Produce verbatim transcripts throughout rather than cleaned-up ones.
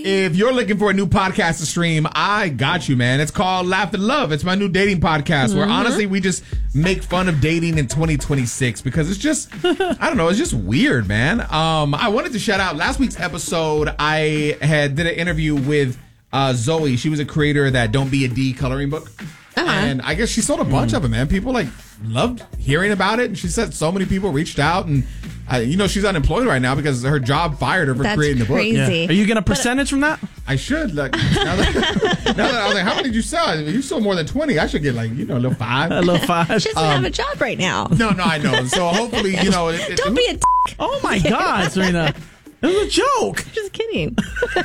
If you're looking for a new podcast to stream, I got you, man. It's called Laugh and Love. It's my new dating podcast mm-hmm. where honestly we just make fun of dating in twenty twenty-six because it's just, I don't know, it's just weird, man. Um, I wanted to shout out last week's episode. I had did an interview with uh, Zoe. She was a creator of that Don't Be a D coloring book. Uh-huh. And I guess she sold a bunch mm. of them, man. People like loved hearing about it. And she said so many people reached out. And, uh, you know, she's unemployed right now because her job fired her for That's creating the book. crazy. Yeah. Are you getting a percentage but, from that? I should. Like, now, that, now that I was like, how many did you sell? You sold more than twenty. I should get like, you know, a little five. A little five. She doesn't um, have a job right now. No, no, I know. So hopefully, you know. It, Don't it, be a d***. Oh, my God, Serena. It was a joke. Just kidding.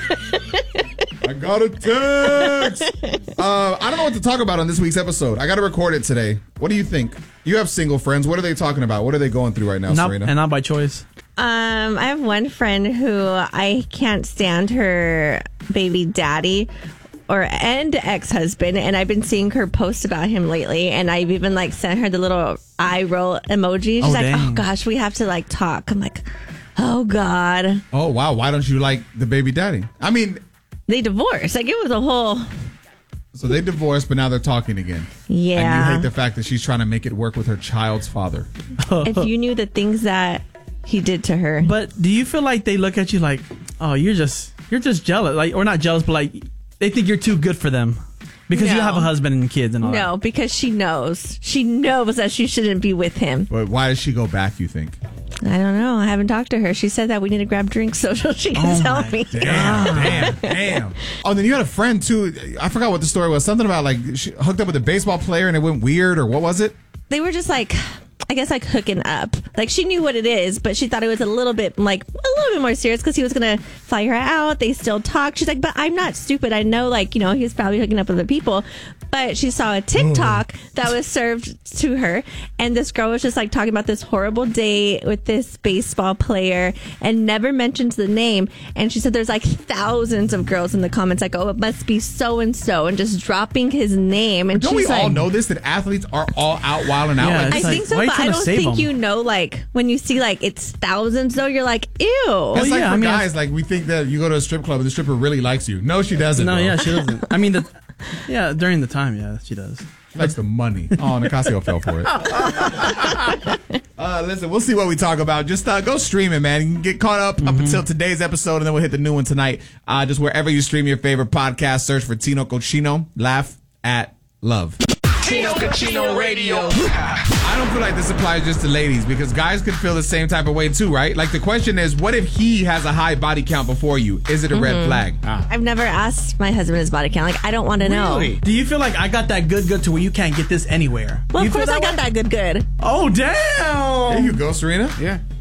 I got a text. Uh, I don't know what to talk about on this week's episode. I got to record it today. What do you think? You have single friends. What are they talking about? What are they going through right now, not, Serena? And not by choice. Um, I have one friend who I can't stand her baby daddy or and ex-husband, and I've been seeing her post about him lately, and I've even like sent her the little eye roll emoji. She's oh, like, dang. oh gosh, we have to like talk. I'm like, oh God. Oh, wow. Why don't you like the baby daddy? I mean, they divorced. Like, it was a whole... So they divorced, but now they're talking again. Yeah. And you hate the fact that she's trying to make it work with her child's father. If you knew the things that he did to her. But do you feel like they look at you like, oh, you're just you're just jealous? Like, or not jealous, but like they think you're too good for them? Because no. you have a husband and kids and all no, that. No, because she knows. She knows that she shouldn't be with him. But why does she go back, you think? I don't know. I haven't talked to her. She said that we need to grab drinks so she can oh tell me. Damn, damn, damn. Oh, then you had a friend, too. I forgot what the story was. Something about, like, she hooked up with a baseball player and it went weird, or what was it? They were just, like... I guess like hooking up. Like she knew what it is, but she thought it was a little bit like a little bit more serious because he was gonna fly her out. They still talk. She's like, but I'm not stupid. I know, like, you know, he was probably hooking up with other people. But she saw a TikTok that was served to her, and this girl was just like talking about this horrible date with this baseball player and never mentions the name. And she said there's like thousands of girls in the comments like, oh, it must be so and so, and just dropping his name. And but don't she's we all like, know this, that athletes are all out wilding out? Yeah, like I this? like, think so, why are you but I trying to don't save think them? you know, like, when you see, like, it's thousands, though, you're like, ew. It's Well, like yeah, for I mean, guys, like, we think that you go to a strip club and the stripper really likes you. No, she doesn't. No, bro. yeah, she doesn't. I mean, the, yeah, during the time, yeah, she does. She likes the money. Oh, Nicasio fell for it. uh, listen, we'll see what we talk about. Just uh, go stream it, man. You can get caught up mm-hmm. up until today's episode, and then we'll hit the new one tonight. Uh, just wherever you stream your favorite podcast, search for Tino Cochino. Laugh at Love. Tino Cochino Radio. I don't feel like this applies just to ladies because guys could feel the same type of way too, right? Like the question is, what if he has a high body count before you? Is it a mm-hmm. red flag? Ah. I've never asked my husband his body count. Like, I don't want to Really? know. Do you feel like I got that good good to where you can't get this anywhere? Well, you of course I got way? that good good. Oh, damn. There you go, Serena. Yeah.